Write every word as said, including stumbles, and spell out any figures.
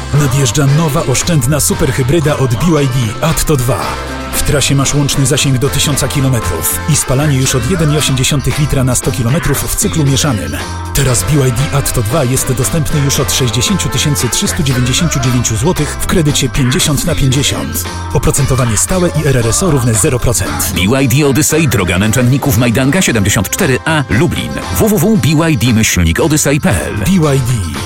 Nadjeżdża nowa oszczędna superhybryda od B Y D Atto dwa. W trasie masz łączny zasięg do tysiąc kilometrów i spalanie już od jeden przecinek osiem litra na sto kilometrów w cyklu mieszanym. Teraz B Y D Atto dwa jest dostępny już od sześćdziesiąt tysięcy trzysta dziewięćdziesiąt dziewięć złotych w kredycie pięćdziesiąt na pięćdziesiąt. Oprocentowanie stałe i R R S O równe zero procent. B Y D Odyssey, droga Męczenników Majdanka siedemdziesiąt cztery A, Lublin. w w w kropka b y d myślnik odyssey kropka p l. B Y D.